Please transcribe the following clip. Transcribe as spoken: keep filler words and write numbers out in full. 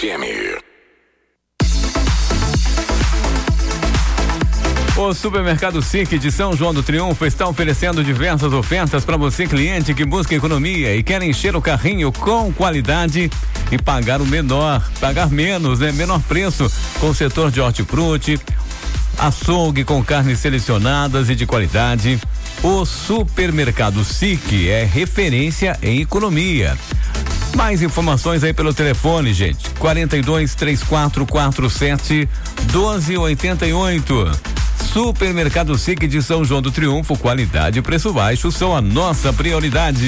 F M. O Supermercado S I C de São João do Triunfo está oferecendo diversas ofertas para você, cliente que busca economia e quer encher o carrinho com qualidade e pagar o menor, pagar menos, né? Menor preço com o setor de hortifruti, açougue com carnes selecionadas e de qualidade. O Supermercado S I C é referência em economia. Mais informações aí pelo telefone, gente. quarenta e dois, três quatro quatro sete, doze oitenta e oito. Supermercado S I C de São João do Triunfo, qualidade e preço baixo são a nossa prioridade.